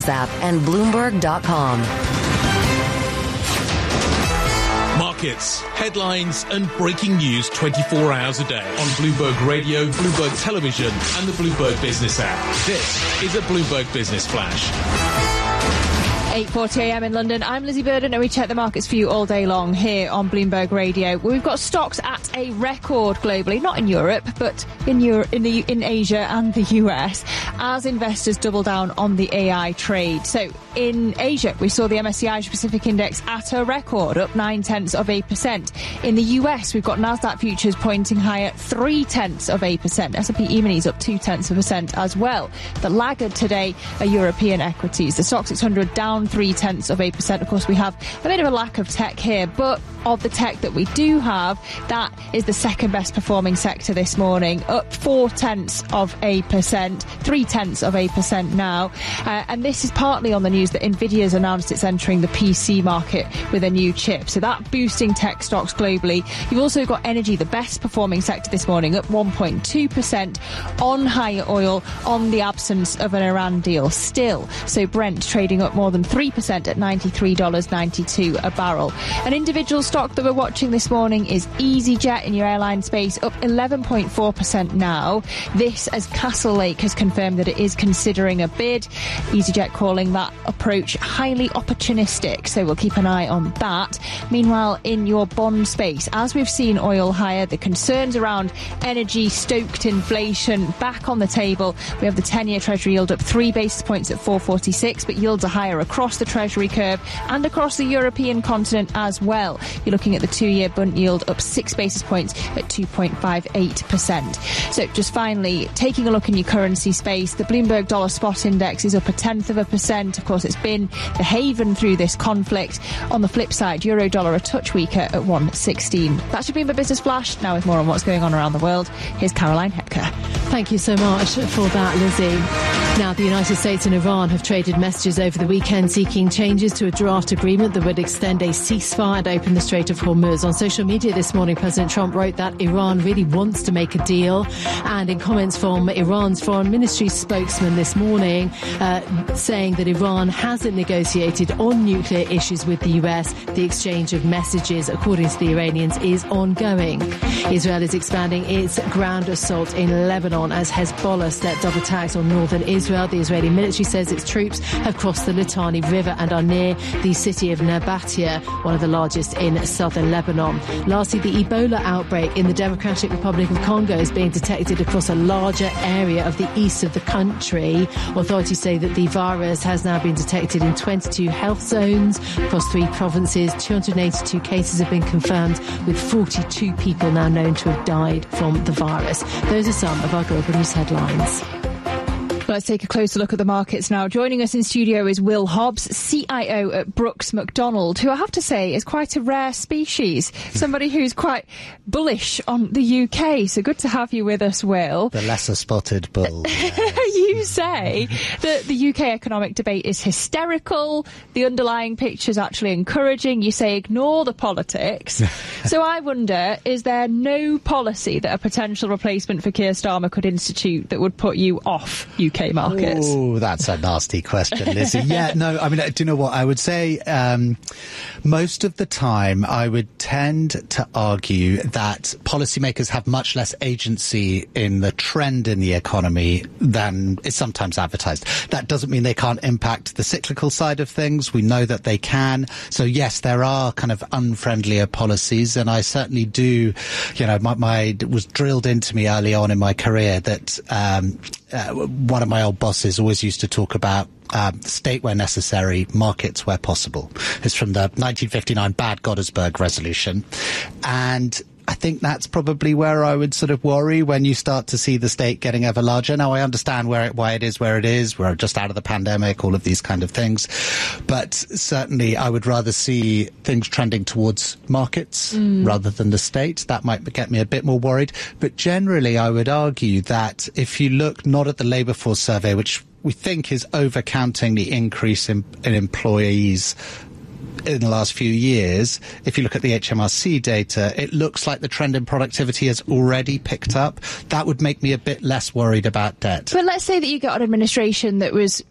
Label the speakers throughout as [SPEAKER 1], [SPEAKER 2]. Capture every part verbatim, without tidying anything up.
[SPEAKER 1] Business app and Bloomberg dot com.
[SPEAKER 2] Markets, headlines and breaking news twenty-four hours a day on Bloomberg Radio, Bloomberg Television and the Bloomberg Business app. This is a Bloomberg Business Flash.
[SPEAKER 3] eight forty a m in London. I'm Lizzie Burden and we check the markets for you all day long here on Bloomberg Radio. We've got stocks at a record globally, not in Europe, but in Europe, in the in Asia and the U S, as investors double down on the A I trade. So in Asia, we saw the M S C I Asia Pacific Index at a record, up nine tenths of a percent. In the U S, we've got Nasdaq futures pointing higher, three tenths of a percent. S and P E-minis up two tenths of a percent as well. The laggard today are European equities. The Stoxx six hundred down three tenths of a percent. Of course, we have a bit of a lack of tech here, but of the tech that we do have, that is the second best performing sector this morning, up four tenths of a percent, three tenths of a percent now. Uh, and this is partly on the news that Nvidia's announced it's entering the P C market with a new chip. So that boosting tech stocks globally. You've also got energy, the best performing sector this morning, up one point two percent on higher oil, on the absence of an Iran deal still. So Brent trading up more than three percent at ninety-three dollars ninety-two a barrel. An individual stock that we're watching this morning is EasyJet in your airline space, up eleven point four percent now. This as Castlelake has confirmed that it is considering a bid. EasyJet calling that approach highly opportunistic, so we'll keep an eye on that. Meanwhile, in your bond space, as we've seen oil higher, the concerns around energy, stoked inflation back on the table. We have the ten-year Treasury yield up three basis points at four forty-six, but yields are higher across the Treasury curve and across the European continent as well. You're looking at the two-year Bund yield up six basis points at two point five eight percent. So just finally, taking a look in your currency space, the Bloomberg Dollar Spot Index is up a tenth of a percent. Of course, it's been the haven through this conflict. On the flip side, euro dollar a touch weaker at one sixteen. That's your Bloomberg Business Flash. Now with more on what's going on around the world, here's Caroline Hepker.
[SPEAKER 4] Thank you so much for that, Lizzie. Now, the United States and Iran have traded messages over the weekend seeking changes to a draft agreement that would extend a ceasefire and open the Strait of Hormuz. On social media this morning, President Trump wrote that Iran really wants to make a deal. And in comments from Iran's foreign ministry spokesman this morning, uh, saying that Iran hasn't negotiated on nuclear issues with the U S, the exchange of messages, according to the Iranians, is ongoing. Israel is expanding its ground assault in Lebanon as Hezbollah stepped up attacks on northern Israel. The Israeli military says its troops have crossed the Litani River and are near the city of Nabatia, one of the largest in southern Lebanon. Lastly, the Ebola outbreak in the Democratic Republic of Congo is being detected across a larger area of the east of the country. Authorities say that the virus has now been detected in twenty-two health zones across three provinces. two hundred eighty-two cases have been confirmed, with forty-two people now known to have died from the virus. Those are some of our global news headlines.
[SPEAKER 3] Let's take a closer look at the markets now. Joining us in studio is Will Hobbs, C I O at Brooks Macdonald, who I have to say is quite a rare species. Somebody who's quite bullish on the U K. So good to have you with us, Will.
[SPEAKER 5] The lesser spotted bull.
[SPEAKER 3] You say that the U K economic debate is hysterical. The underlying picture is actually encouraging. You say ignore the politics. So I wonder, is there no policy that a potential replacement for Keir Starmer could institute that would put you off U K markets?
[SPEAKER 5] Oh, that's a nasty question, Lizzie. Yeah, no, I mean, do you know what? I would say um, most of the time I would tend to argue that policymakers have much less agency in the trend in the economy than is sometimes advertised. That doesn't mean they can't impact the cyclical side of things. We know that they can. So, yes, there are kind of unfriendlier policies, and I certainly do, you know, my, my it was drilled into me early on in my career that um, uh, one of my old bosses always used to talk about Um, state where necessary, markets where possible. It's from the nineteen fifty-nine Bad Godesberg resolution. And I think that's probably where I would sort of worry when you start to see the state getting ever larger. Now, I understand where it, why it is where it is. We're just out of the pandemic, all of these kind of things. But certainly I would rather see things trending towards markets mm. rather than the state. That might get me a bit more worried. But generally, I would argue that if you look not at the labour force survey, which we think is overcounting the increase in, in employees in the last few years, if you look at the H M R C data, it looks like the trend in productivity has already picked up. That would make me a bit less worried about debt.
[SPEAKER 3] But let's say that you got an administration that was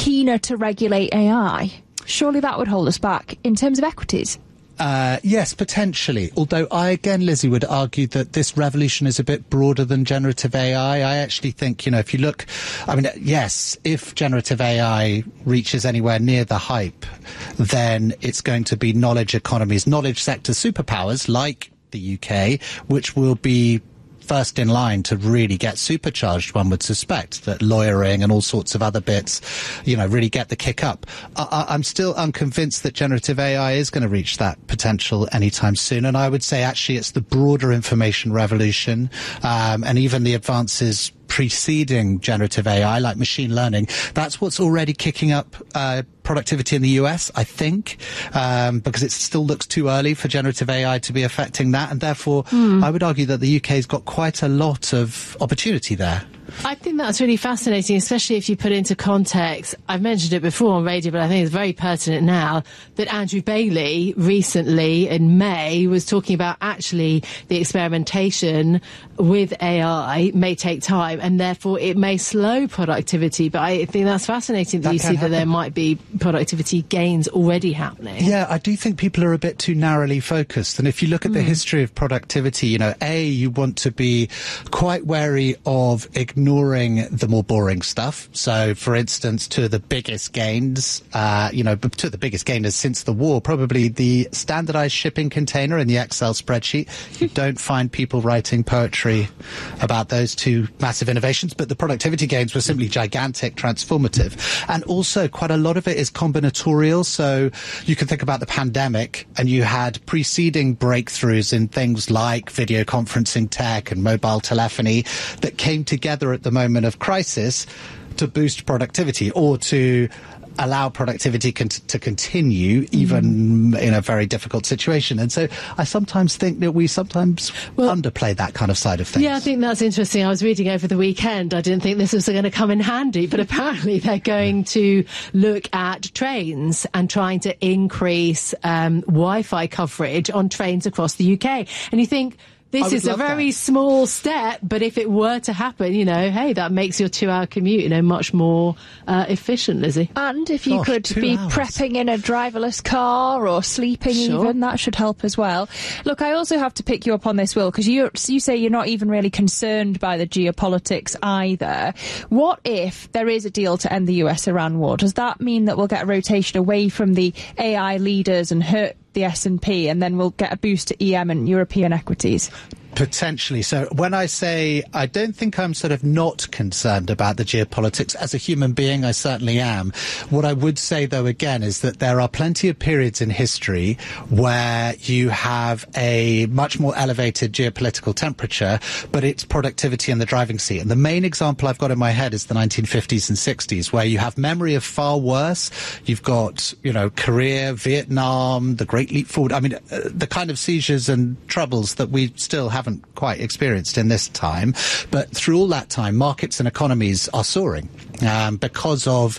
[SPEAKER 3] keener to regulate A I, surely that would hold us back in terms of equities.
[SPEAKER 5] Uh, yes, potentially. Although I, again, Lizzie, would argue that this revolution is a bit broader than generative A I. I actually think, you know, if you look, I mean, yes, if generative A I reaches anywhere near the hype, then it's going to be knowledge economies, knowledge sector superpowers like the U K, which will be first in line to really get supercharged. One would suspect that lawyering and all sorts of other bits, you know, really get the kick up. I, I'm still unconvinced that generative A I is going to reach that potential anytime soon. And I would say actually it's the broader information revolution, um, and even the advances preceding generative A I, like machine learning. That's what's already kicking up uh, productivity in the U S, I think, um, because it still looks too early for generative A I to be affecting that. And therefore, mm. I would argue that the U K's got quite a lot of opportunity there.
[SPEAKER 4] I think that's really fascinating, especially if you put into context, I've mentioned it before on radio, but I think it's very pertinent now, that Andrew Bailey recently in May was talking about actually the experimentation with A I may take time and therefore it may slow productivity. But I think that's fascinating that, that you see happen. that there might be productivity gains already happening.
[SPEAKER 5] Yeah, I do think people are a bit too narrowly focused. And if you look at mm. the history of productivity, you know, A, you want to be quite wary of ignoring ignoring the more boring stuff. So, for instance, two of the biggest gains, uh, you know, two of the biggest gainers since the war, probably the standardized shipping container and the Excel spreadsheet. You don't find people writing poetry about those two massive innovations, but the productivity gains were simply gigantic, transformative. And also, quite a lot of it is combinatorial. So, you can think about the pandemic, and you had preceding breakthroughs in things like video conferencing tech and mobile telephony that came together at the moment of crisis to boost productivity or to allow productivity con- to continue even mm. in a very difficult situation. And so I sometimes think that we sometimes well, underplay that kind of side of things.
[SPEAKER 4] Yeah, I think that's interesting. I was reading over the weekend. I didn't think this was going to come in handy, but apparently they're going to look at trains and trying to increase um, Wi-Fi coverage on trains across the U K. And you think, this is a very that. small step, but if it were to happen, you know, hey, that makes your two-hour commute, you know, much more uh, efficient, Lizzie.
[SPEAKER 3] And if you
[SPEAKER 5] Gosh,
[SPEAKER 3] could be
[SPEAKER 5] hours.
[SPEAKER 3] prepping in a driverless car or sleeping sure. even, that should help as well. Look, I also have to pick you up on this, Will, because you you say you're not even really concerned by the geopolitics either. What if there is a deal to end the U S-Iran war? Does that mean that we'll get a rotation away from the A I leaders and hurt the S and P, and then we'll get a boost to E M and European equities?
[SPEAKER 5] Potentially. So when I say I don't think I'm sort of not concerned about the geopolitics, as a human being, I certainly am. What I would say, though, again, is that there are plenty of periods in history where you have a much more elevated geopolitical temperature, but it's productivity in the driving seat. And the main example I've got in my head is the nineteen fifties and sixties, where you have memory of far worse. You've got, you know, Korea, Vietnam, the Great Leap Forward. I mean, uh, the kind of seizures and troubles that we still have haven't quite experienced in this time. But through all that time, markets and economies are soaring um, because of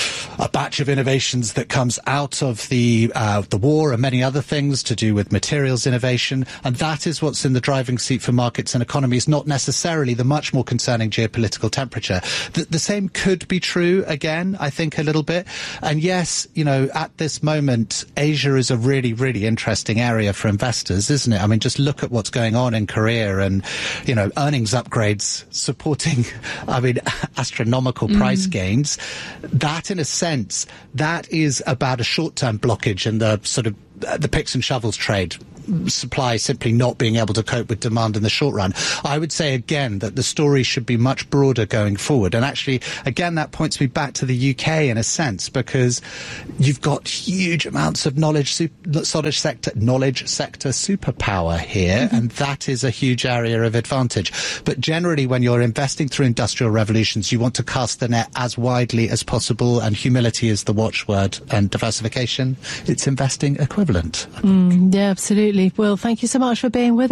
[SPEAKER 5] a batch of innovations that comes out of the uh, the war and many other things to do with materials innovation. And that is what's in the driving seat for markets and economies, not necessarily the much more concerning geopolitical temperature. The, the same could be true again, I think, a little bit. And yes, you know, at this moment, Asia is a really, really interesting area for investors, isn't it? I mean, just look at what's going on in Korea and, you know, earnings upgrades supporting, I mean, astronomical mm. price gains. That, in a sense, that is about a short-term blockage in the sort of uh, the picks and shovels trade. Supply simply not being able to cope with demand in the short run. I would say again that the story should be much broader going forward. And actually, again, that points me back to the U K in a sense, because you've got huge amounts of knowledge, knowledge sector, knowledge sector superpower here, mm-hmm. and that is a huge area of advantage. But generally, when you're investing through industrial revolutions, you want to cast the net as widely as possible, and humility is the watchword, and diversification, it's investing equivalent.
[SPEAKER 4] Mm, yeah, absolutely. Will, thank you so much for being with us.